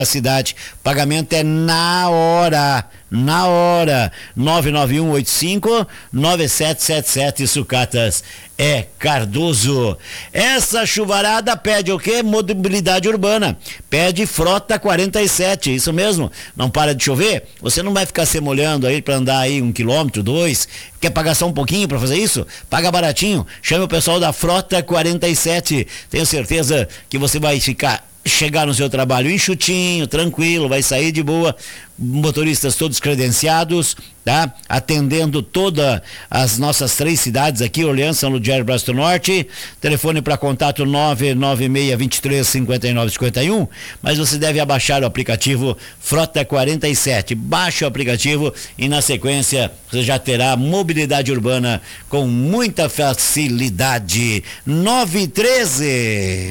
cidade. Pagamento é na hora. 99185-9777 Sucatas é Cardoso. Essa chuvarada pede o quê? Mobilidade urbana. Pede Frota 47, isso mesmo. Não para de chover? Você não vai ficar se molhando aí para andar aí 1 quilômetro, 2. Quer pagar só um pouquinho para fazer isso? Paga baratinho. Chame o pessoal da Frota 47. Tenho certeza que você vai chegar no seu trabalho enxutinho, tranquilo, vai sair de boa. Motoristas todos credenciados, tá? Atendendo todas as nossas 3 cidades aqui, Orleans, São Ludiário, Braço do Norte. Telefone para contato 996235951, mas você deve abaixar o aplicativo Frota 47. Baixe o aplicativo e na sequência você já terá mobilidade urbana com muita facilidade. 913